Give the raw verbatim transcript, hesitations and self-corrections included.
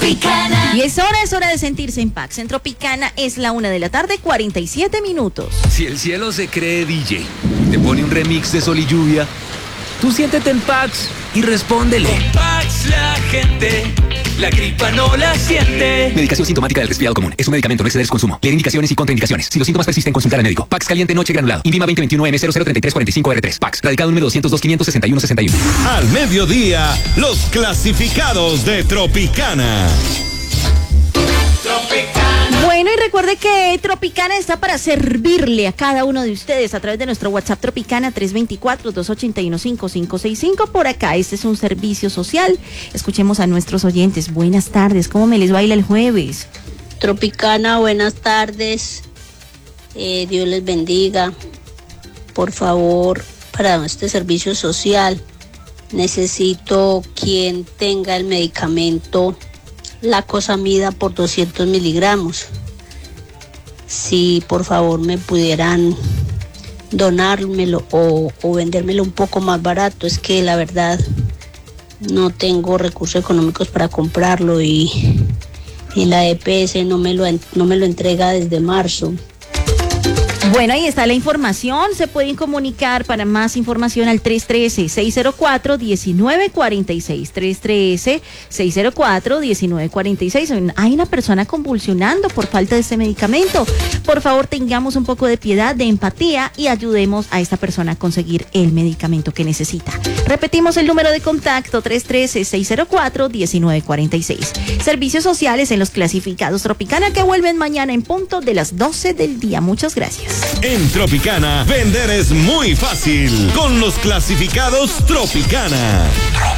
Tropicana. Y es hora, es hora de sentirse en Pax. En Tropicana es la una de la tarde, cuarenta y siete minutos. Si el cielo se cree D J, te pone un remix de Sol y Lluvia, tú siéntete en Pax y respóndele. Con Pax la gente, la gripa no la siente. Medicación sintomática del resfriado común. Es un medicamento, no exceder su consumo. Leer indicaciones y contraindicaciones. Si los síntomas persisten, consultar al médico. Pax caliente noche granulado. Invima veinte veintiuno M cero cero treinta y tres cuarenta y cinco R tres. Pax. Radicado número doscientos dos quinientos sesenta y uno sesenta y uno. Al mediodía, los clasificados de Tropicana. Bueno, y recuerde que Tropicana está para servirle a cada uno de ustedes a través de nuestro WhatsApp Tropicana tres dos cuatro, dos ocho uno, cinco cinco seis cinco. Por acá, este es un servicio social. Escuchemos a nuestros oyentes. Buenas tardes, ¿cómo me les baila el jueves? Tropicana, buenas tardes. Eh, Dios les bendiga. Por favor, para este servicio social, necesito quien tenga el medicamento Lacosamida por doscientos miligramos. Si por favor me pudieran donármelo o, o vendérmelo un poco más barato, es que la verdad no tengo recursos económicos para comprarlo y, y la E P S no me lo, no me lo entrega desde marzo. Bueno, ahí está la información. Se pueden comunicar para más información al tres uno tres, seis cero cuatro, uno nueve cuatro seis. tres uno tres, seis cero cuatro, uno nueve cuatro seis. Hay una persona convulsionando por falta de ese medicamento. Por favor, tengamos un poco de piedad, de empatía y ayudemos a esta persona a conseguir el medicamento que necesita. Repetimos el número de contacto: tres uno tres, seis cero cuatro, uno nueve cuatro seis. Servicios sociales en los clasificados Tropicana que vuelven mañana en punto de las doce del día. Muchas gracias. En Tropicana, vender es muy fácil con los clasificados Tropicana.